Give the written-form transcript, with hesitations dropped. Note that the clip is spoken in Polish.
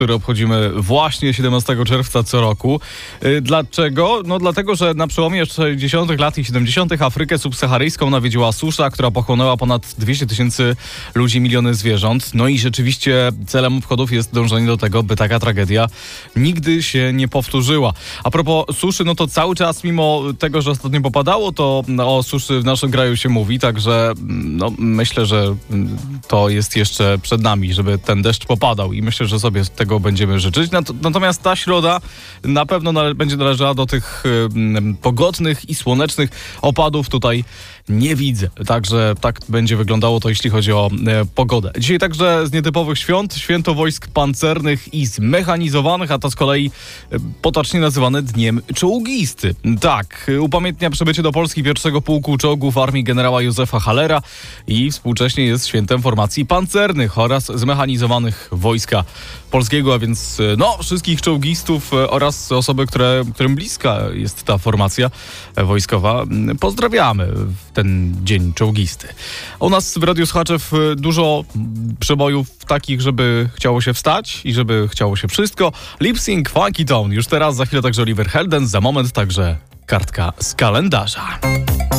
który obchodzimy właśnie 17 czerwca co roku. Dlaczego? No dlatego, że na przełomie 60. lat i 70. Afrykę subsaharyjską nawiedziła susza, która pochłonęła ponad 200 tysięcy ludzi, miliony zwierząt. No i rzeczywiście celem obchodów jest dążenie do tego, by taka tragedia nigdy się nie powtórzyła. A propos suszy, no to cały czas, mimo tego, że ostatnio popadało, to o suszy w naszym kraju się mówi, także no, myślę, że to jest jeszcze przed nami, żeby ten deszcz popadał i myślę, że sobie tego będziemy życzyć. Natomiast ta środa na pewno będzie należała do tych pogodnych i słonecznych opadów. Tutaj nie widzę. Także tak będzie wyglądało to, jeśli chodzi o pogodę. Dzisiaj także z nietypowych świąt, święto wojsk pancernych i zmechanizowanych, a to z kolei potocznie nazywane Dniem Czołgisty. Tak, upamiętnia przybycie do Polski pierwszego pułku czołgów armii generała Józefa Hallera i współcześnie jest świętem formacji pancernych oraz zmechanizowanych wojska polskiego, a więc no, wszystkich czołgistów oraz osoby, którym bliska jest ta formacja wojskowa. Pozdrawiamy w ten dzień czołgisty. U nas w Radiu Słuchaczew dużo przebojów takich, żeby chciało się wstać i żeby chciało się wszystko. Lip Sync, Funky Town. Już teraz, za chwilę także Oliver Heldens, za moment także kartka z kalendarza.